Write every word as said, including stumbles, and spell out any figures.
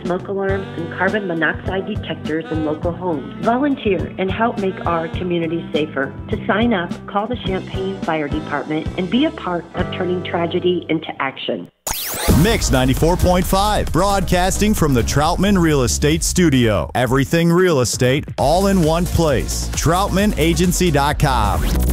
smoke alarms and carbon monoxide detectors in local homes. Volunteer and help make our community safer. To sign up, call the Champaign Fire Department and be a part of turning tragedy into action. Mix ninety-four point five, broadcasting from the Troutman Real Estate Studio. Everything real estate, all in one place. Troutman Agency dot com.